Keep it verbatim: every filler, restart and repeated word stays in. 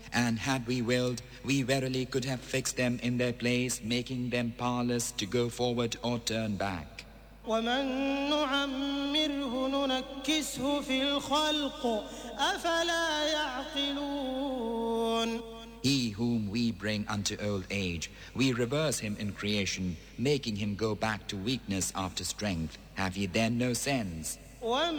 And had we willed, we verily could have fixed them in their place, making them powerless to go forward or turn back. ومن نعمره ننكسه في الخلق أفلا يعقلون. He whom we bring unto old age, we reverse him in creation, making him go back to weakness after strength. Have ye then no sense? ومن